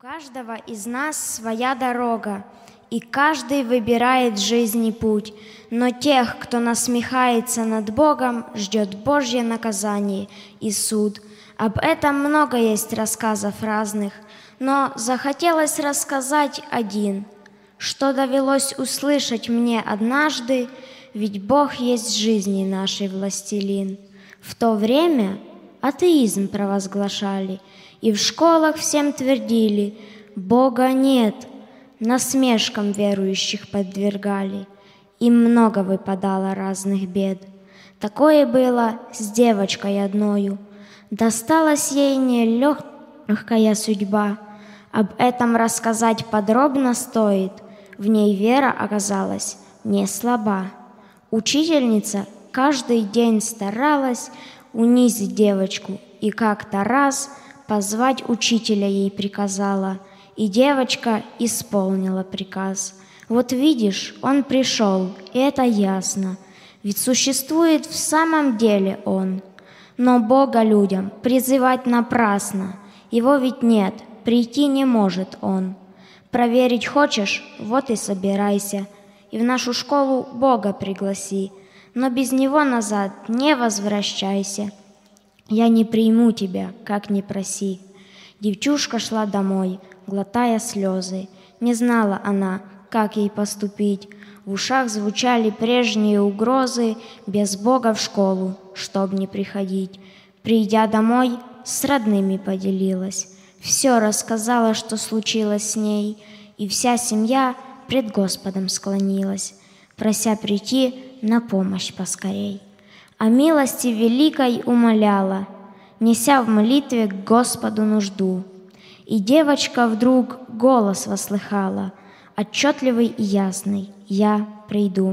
Каждого из нас своя дорога, и каждый выбирает в жизни путь. Но тех, кто насмехается над Богом, ждет Божье наказание и суд. Об этом много есть рассказов разных, но захотелось рассказать один, что довелось услышать мне однажды, ведь Бог есть в жизни нашей властелин. В то время атеизм провозглашали, и в школах всем твердили: Бога нет, насмешкам верующих подвергали. Им много выпадало разных бед. Такое было с девочкой одною. Досталась ей нелегкая судьба. Об этом рассказать подробно стоит. В ней вера оказалась не слаба. Учительница каждый день старалась унизить девочку, и как-то раз позвать учителя ей приказала, и девочка исполнила приказ. Вот видишь, он пришел, и это ясно, ведь существует в самом деле он. Но Бога людям призывать напрасно, его ведь нет, прийти не может он. Проверить хочешь? Вот и собирайся, и в нашу школу Бога пригласи, но без него назад не возвращайся. Я не приму тебя, как ни проси. Девчушка шла домой, глотая слезы. Не знала она, как ей поступить. В ушах звучали прежние угрозы: без Бога в школу, чтоб не приходить. Придя домой, с родными поделилась. Все рассказала, что случилось с ней, и вся семья пред Господом склонилась, прося прийти на помощь поскорей. О милости великой умоляла, неся в молитве к Господу нужду. И девочка вдруг голос вослыхала, отчетливый и ясный: «Я приду».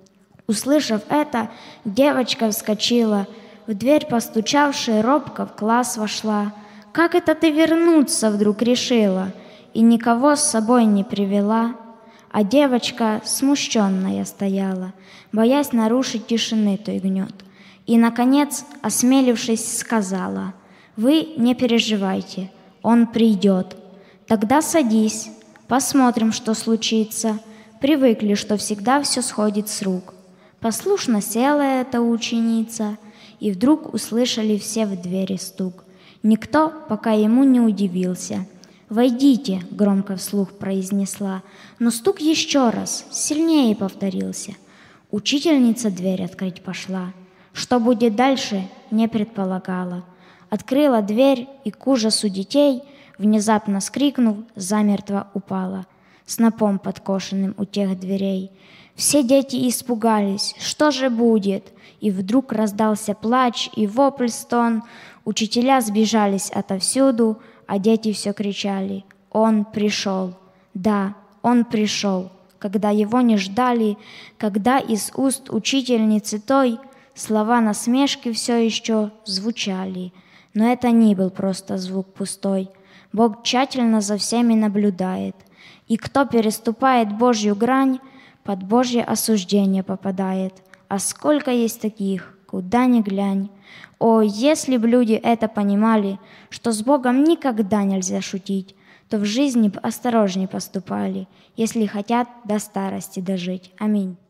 Услышав это, девочка вскочила, в дверь постучавши, робко в класс вошла. «Как это ты вернуться вдруг решила?» И никого с собой не привела. А девочка смущенная стояла, боясь нарушить тишины той гнет. И, наконец, осмелившись, сказала: «Вы не переживайте, он придет. Тогда садись, посмотрим, что случится». Привыкли, что всегда все сходит с рук. Послушно села эта ученица, и вдруг услышали все в двери стук. Никто пока ему не удивился. «Войдите», — громко вслух произнесла, но стук еще раз, сильнее повторился. Учительница дверь открыть пошла. Что будет дальше, не предполагала. Открыла дверь и к ужасу детей, внезапно скрикнув, замертво упала, снопом подкошенным у тех дверей. Все дети испугались, что же будет? И вдруг раздался плач и вопль, стон. Учителя сбежались отовсюду, а дети все кричали: «Он пришел!» Да, он пришел, когда его не ждали, когда из уст учительницы той слова насмешки все еще звучали. Но это не был просто звук пустой. Бог тщательно за всеми наблюдает, и кто переступает Божью грань, под Божье осуждение попадает. А сколько есть таких, куда ни глянь. О, если б люди это понимали, что с Богом никогда нельзя шутить, то в жизни б осторожней поступали, если хотят до старости дожить. Аминь.